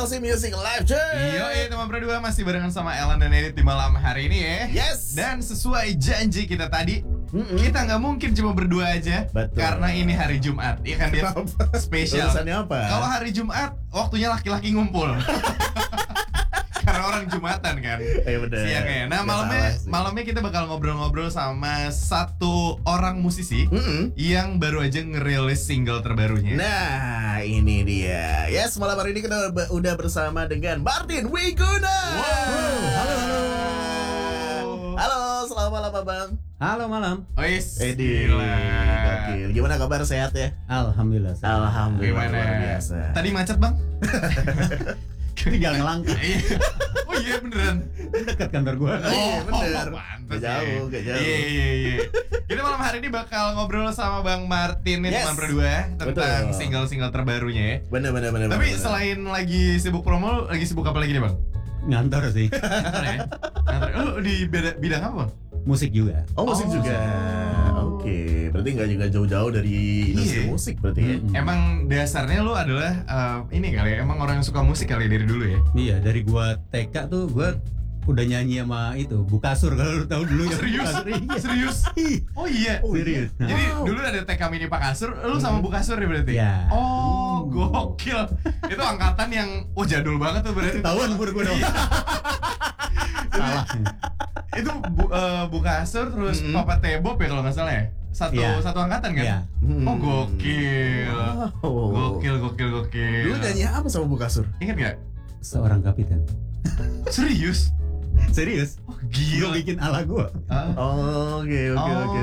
Aussie Music Live cuy. Iya, teman berdua masih barengan sama Ellen dan Edit di malam hari ini ya. Yes. Dan sesuai janji kita tadi, kita nggak mungkin cuma berdua aja. Betul. Karena ini hari Jumat, iya kan dia spesial. Urusannya apa? Kalau hari Jumat, waktunya laki-laki ngumpul. Karena orang Jumatan kan. Bener. Siangnya. Nah, Nggak malamnya kita bakal ngobrol-ngobrol sama satu orang musisi yang baru aja ngerilis single terbarunya. Nah, ini dia. Yes, malam hari ini kita udah bersama dengan Martin Wiguna. Halo. Halo, selamat malam Bang. Halo malam. Ois. Edi. Gokil. Gimana kabar, sehat ya? Alhamdulillah. Alhamdulillah. Gimana? Luar biasa. Tadi macet, Bang? Tinggal ngelangkah. Oh iya beneran. Dekat kantor gua. Iya, bener. Pantes Gak jauh, ya. gak jauh. Iya. Kita malam hari ini bakal ngobrol sama Bang Martin nih, Yes. teman berdua, tentang Betul. single-single terbarunya ya. Bener. Tapi selain lagi sibuk promo, lagi sibuk apa lagi nih, Bang? Ngantor sih. Ngantor ya? Ngantor. Lu di bidang apa, Bang? Musik juga. Oh, musik Oh. juga. Oke, berarti nggak juga jauh-jauh dari industri Iya. musik berarti ya? Emang dasarnya lu adalah ini kali ya, emang orang yang suka musik kali dari dulu ya? Iya, dari gua TK tuh gua udah nyanyi sama itu Bu Kasur, kalau lu tahu dulu ya. Serius? Bu Kasur, iya. Serius? Oh iya. Serius. Nah, Jadi Wow. dulu ada TK Mini Pak Kasur, lu sama Bu Kasur ya berarti? Iya. Oh, gokil. Itu angkatan yang jadul banget tuh berarti. Ketahuan umur gua dong. Salah. Itu Bu Kasur terus Papa Tebob ya kalau nggak salah ya? Iya. Satu angkatan kan? Iya. Oh, gokil. Wow. Gokil. Dulu nyanyi apa sama Bu Kasur? Ingat gak? Seorang kapitan. Serius? Serius? Oh, Gua gila. bikin ala gua. Oke.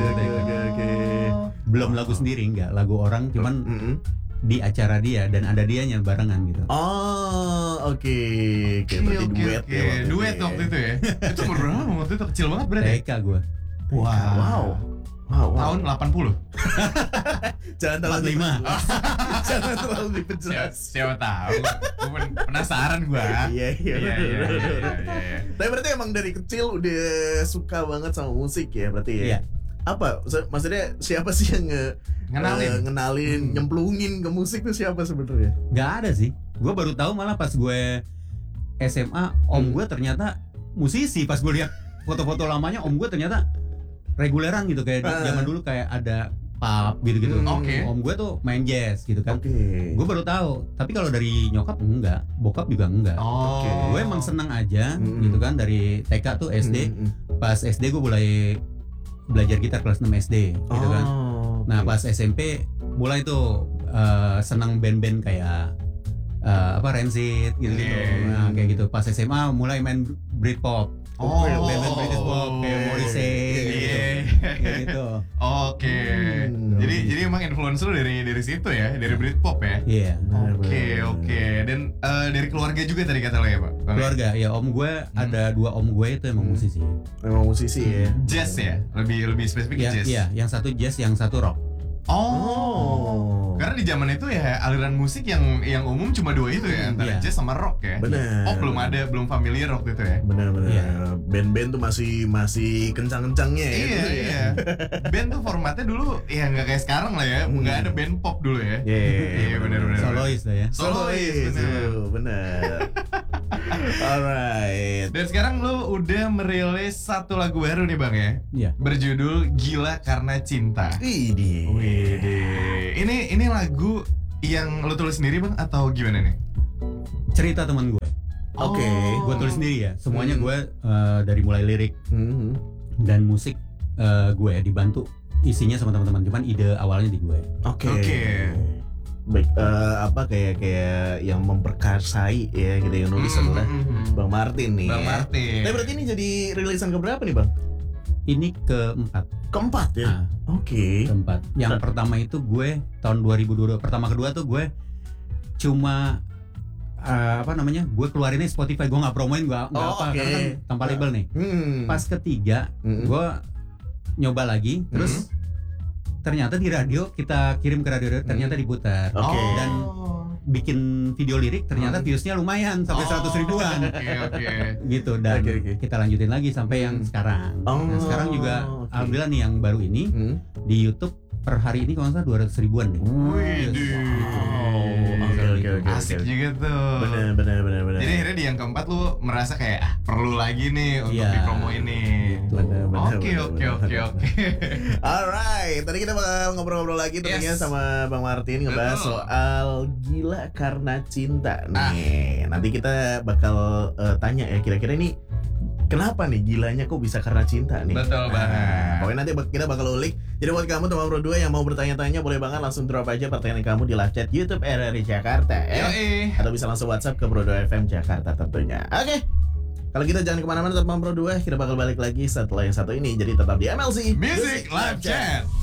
Belum lagu sendiri, enggak, lagu orang, cuman Mm-mm. di acara dia dan ada dianya barengan gitu. Oh, oke. Berarti duet Oke. ya waktu Duet itu waktu itu ya? Itu umur berapa waktu itu? Kecil banget berarti? TK gua. Wow. Tahun 80? Jangan terlalu 45. Jangan terlalu diperjelas. Siapa tahu? Gue penasaran gua. Iya. Iya. Tapi berarti emang dari kecil udah suka banget sama musik ya berarti ya? Iya. Apa? Maksudnya siapa sih yang Ngenalin. nyemplungin ke musik tuh siapa sebenarnya? Nggak ada sih. Gue baru tahu malah pas gue SMA, om gue ternyata musisi. Pas gue lihat foto-foto lamanya, om gue ternyata reguleran gitu, kayak zaman dulu kayak ada pub gitu-gitu. Oke. Om gue tuh main jazz gitu kan. Oke. Gue baru tahu. Tapi kalau dari nyokap enggak, bokap juga enggak. Oh. Gue emang senang aja gitu kan, dari TK tuh SD. Pas SD gue mulai belajar gitar kelas 6 SD gitu kan. Nah pas SMP mulai tuh senang band-band kayak Rancid gitu. Nah kayak gitu. Pas SMA mulai main Britpop. Oh. Band-band British pop kayak Morrissey Iya. kayak gitu. Oke. Jadi emang influence lu dari situ ya, dari Britpop ya. Iya. Oke. Dan dari keluarga juga tadi kata lo ya, Pak? Keluarga ya, om gue ada 2 om gue itu emang musisi. Memang musisi ya. Jazz ya, lebih spesifik Iya, jazz. iya, yang satu jazz, yang satu rock. Oh. Karena di zaman itu ya aliran musik yang umum cuma 2 itu ya, antara Iya. jazz sama rock ya. Benar. Oh, belum familiar waktu itu ya. Benar. Iya. Band-band tuh masih kencang-kencangnya ya. Iya, dulu ya. iya. Band tuh formatnya dulu ya nggak kayak sekarang lah ya, nggak ada band pop dulu ya. Iya, benar. Solois lah ya. Solois, bener. benar. Alright. Dan sekarang lu udah merilis satu lagu baru nih, Bang ya. Iya. Berjudul Gila Karena Cinta. Widih. Ini lagu yang lu tulis sendiri, Bang, atau gimana nih? Cerita teman gue. Oke. Gue tulis sendiri ya. Semuanya gue dari mulai lirik Mhm. dan musik gue dibantu isinya sama teman-teman. Cuman ide awalnya di gue. Oke. Oke. Baik, kayak yang memperkasai ya gitu yang nulis adalah Bang Martin nih. Bang ya. Martin. Tapi berarti ini jadi rilisan keberapa nih, Bang? Ini keempat. Keempat ya. Nah, Oke. keempat. Yang pertama itu gue tahun 2022. Pertama kedua tuh gue cuma gue keluarinnya Spotify, gue nggak promoin, gue nggak Oh, apa oke. karena kan tanpa label nih. Pas ketiga gue nyoba lagi, terus ternyata di radio kita kirim ke radio, ternyata diputar. Oke. Dan bikin video lirik ternyata viewsnya lumayan sampai 100 ribuan. Oke. Gitu, dan Oke. kita lanjutin lagi sampai yang sekarang. Nah, sekarang juga oke. alhamdulillah nih yang baru ini di YouTube per hari ini kalau nggak salah 200 ribuan deh. Widih. Wow. Oke. Asik juga tuh. Bener. Jadi akhirnya di yang keempat lu merasa kayak perlu lagi nih untuk dipromo ini. Bener. Oke. Alright, tadi kita bakal ngobrol-ngobrol lagi tentunya sama Bang Martin ngebahas soal gila karena cinta nih. Nanti kita bakal tanya ya kira-kira ini kenapa nih gilanya kok bisa karena cinta nih. Betul banget. Pokoknya nanti kita bakal ulik. Jadi buat kamu teman Bro 2 yang mau bertanya-tanya boleh banget langsung drop aja pertanyaan kamu di live chat YouTube RRI Jakarta ya. Atau bisa langsung WhatsApp ke Bro 2 FM Jakarta tentunya. Oke. Kalau kita jangan kemana-mana teman Bro 2, kita bakal balik lagi setelah yang satu ini. Jadi tetap di MLC Music Live Chat.